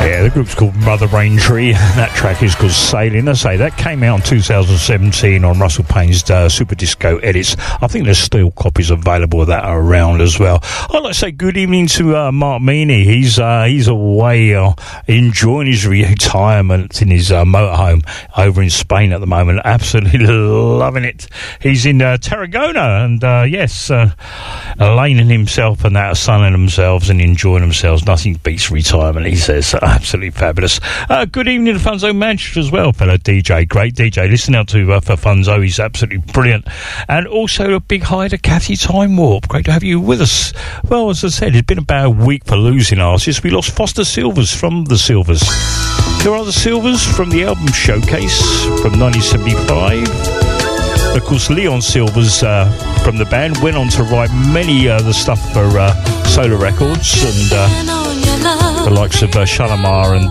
Yeah, the group's called Mother Raintree. That track is called Sailing. I say that came out in 2017 on Russell Payne's Super Disco Edits. I think there's still copies available of that around as well. I'd like to say good evening to Mark Meany. He's away enjoying his retirement in his motorhome over in Spain at the moment. Absolutely loving it. He's in Tarragona, and yes, Elaine and himself and that are sunning themselves and enjoying themselves. Nothing beats retirement, he says. Absolutely fabulous. Good evening to Funzo Manchester as well, fellow DJ. Great DJ. Listen out to for Funzo. He's absolutely brilliant. And also a big hi to Kathy Time Warp. Great to have you with us. Well, as I said, it's been about a week for losing artists. We lost Foster Silvers from the Silvers. There are the Silvers from the album Showcase from 1975. Of course, Leon Silvers from the band went on to write many of the stuff for Solar Records and the likes of Shalimar and